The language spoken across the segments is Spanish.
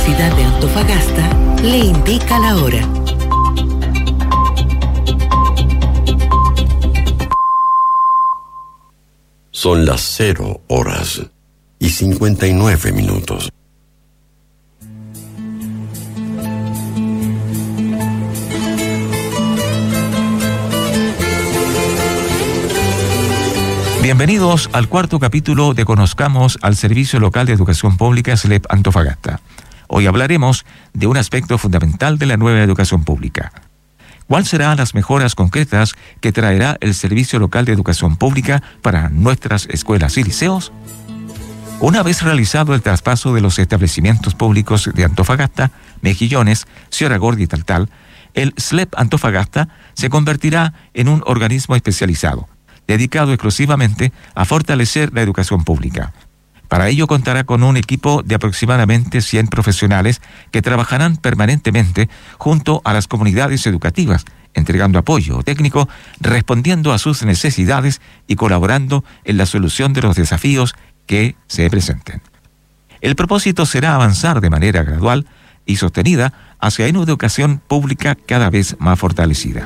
Universidad de Antofagasta le indica la hora. Son las 0:59. Bienvenidos al cuarto capítulo de Conozcamos al Servicio Local de Educación Pública SLEP Antofagasta. Hoy hablaremos de un aspecto fundamental de la nueva educación pública. ¿Cuáles serán las mejoras concretas que traerá el Servicio Local de Educación Pública para nuestras escuelas y liceos? Una vez realizado el traspaso de los establecimientos públicos de Antofagasta, Mejillones, Sierra Gorda y Taltal, el SLEP Antofagasta se convertirá en un organismo especializado, dedicado exclusivamente a fortalecer la educación pública. Para ello contará con un equipo de aproximadamente 100 profesionales que trabajarán permanentemente junto a las comunidades educativas, entregando apoyo técnico, respondiendo a sus necesidades y colaborando en la solución de los desafíos que se presenten. El propósito será avanzar de manera gradual y sostenida hacia una educación pública cada vez más fortalecida.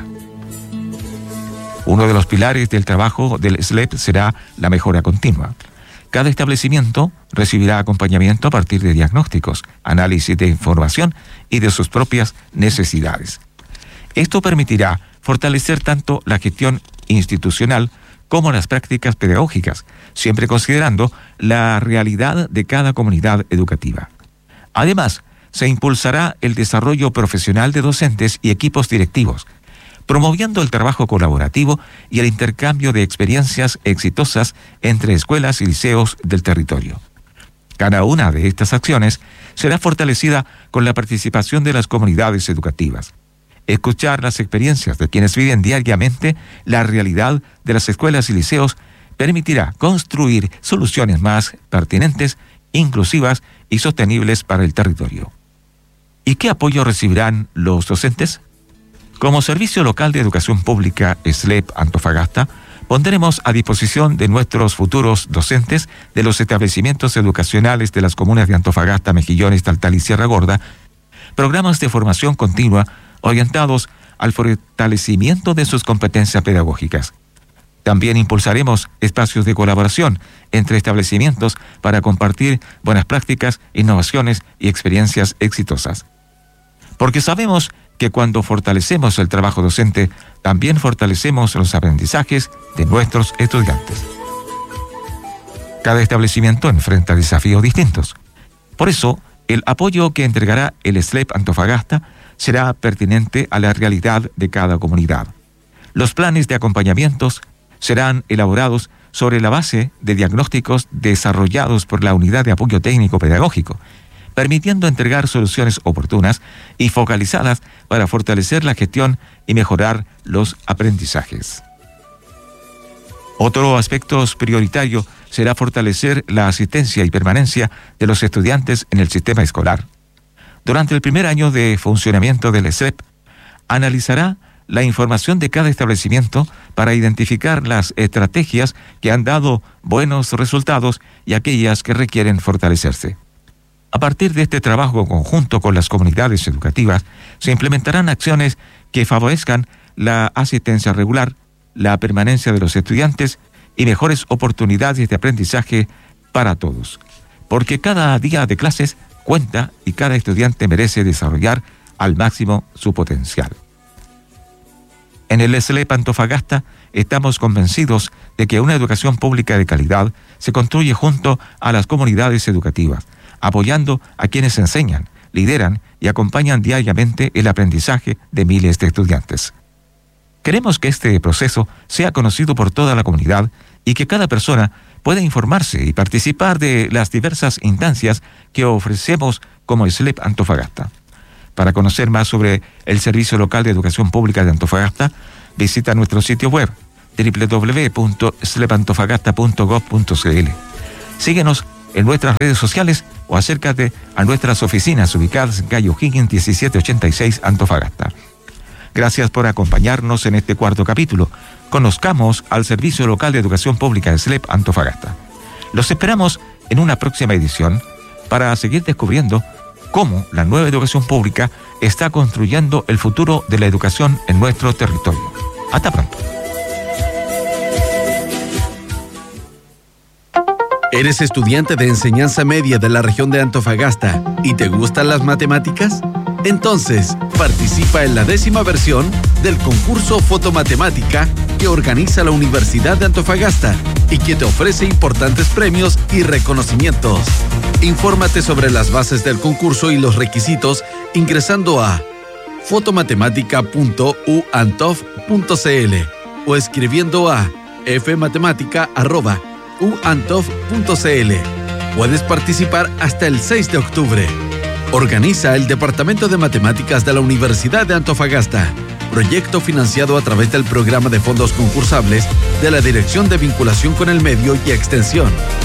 Uno de los pilares del trabajo del SLEP será la mejora continua. Cada establecimiento recibirá acompañamiento a partir de diagnósticos, análisis de información y de sus propias necesidades. Esto permitirá fortalecer tanto la gestión institucional como las prácticas pedagógicas, siempre considerando la realidad de cada comunidad educativa. Además, se impulsará el desarrollo profesional de docentes y equipos directivos, promoviendo el trabajo colaborativo y el intercambio de experiencias exitosas entre escuelas y liceos del territorio. Cada una de estas acciones será fortalecida con la participación de las comunidades educativas. Escuchar las experiencias de quienes viven diariamente la realidad de las escuelas y liceos permitirá construir soluciones más pertinentes, inclusivas y sostenibles para el territorio. ¿Y qué apoyo recibirán los docentes? Como Servicio Local de Educación Pública SLEP Antofagasta, pondremos a disposición de nuestros futuros docentes de los establecimientos educacionales de las comunas de Antofagasta, Mejillones, Taltal y Sierra Gorda programas de formación continua orientados al fortalecimiento de sus competencias pedagógicas. También impulsaremos espacios de colaboración entre establecimientos para compartir buenas prácticas, innovaciones y experiencias exitosas. Porque sabemos que cuando fortalecemos el trabajo docente, también fortalecemos los aprendizajes de nuestros estudiantes. Cada establecimiento enfrenta desafíos distintos. Por eso, el apoyo que entregará el SLEP Antofagasta será pertinente a la realidad de cada comunidad. Los planes de acompañamientos serán elaborados sobre la base de diagnósticos desarrollados por la Unidad de Apoyo Técnico Pedagógico, permitiendo entregar soluciones oportunas y focalizadas para fortalecer la gestión y mejorar los aprendizajes. Otro aspecto prioritario será fortalecer la asistencia y permanencia de los estudiantes en el sistema escolar. Durante el primer año de funcionamiento del SLEP, analizará la información de cada establecimiento para identificar las estrategias que han dado buenos resultados y aquellas que requieren fortalecerse. A partir de este trabajo conjunto con las comunidades educativas, se implementarán acciones que favorezcan la asistencia regular, la permanencia de los estudiantes y mejores oportunidades de aprendizaje para todos. Porque cada día de clases cuenta y cada estudiante merece desarrollar al máximo su potencial. En el SLEP Antofagasta estamos convencidos de que una educación pública de calidad se construye junto a las comunidades educativas, apoyando a quienes enseñan, lideran y acompañan diariamente el aprendizaje de miles de estudiantes. Queremos que este proceso sea conocido por toda la comunidad y que cada persona pueda informarse y participar de las diversas instancias que ofrecemos como SLEP Antofagasta. Para conocer más sobre el Servicio Local de Educación Pública de Antofagasta, visita nuestro sitio web www.slepantofagasta.gov.cl. Síguenos en nuestras redes sociales o acércate a nuestras oficinas ubicadas en calle O'Higgins 1786 Antofagasta. Gracias por acompañarnos en este cuarto capítulo. Conozcamos al Servicio Local de Educación Pública de SLEP Antofagasta. Los esperamos en una próxima edición para seguir descubriendo cómo la nueva educación pública está construyendo el futuro de la educación en nuestro territorio. Hasta pronto. ¿Eres estudiante de enseñanza media de la región de Antofagasta y te gustan las matemáticas? Entonces, participa en la 10ª versión del concurso Fotomatemática que organiza la Universidad de Antofagasta y que te ofrece importantes premios y reconocimientos. Infórmate sobre las bases del concurso y los requisitos ingresando a fotomatemática.uantof.cl o escribiendo a fmatemática@uantof.cl. Puedes participar hasta el 6 de octubre. Organiza el Departamento de Matemáticas de la Universidad de Antofagasta. Proyecto financiado a través del Programa de Fondos Concursables de la Dirección de Vinculación con el Medio y Extensión.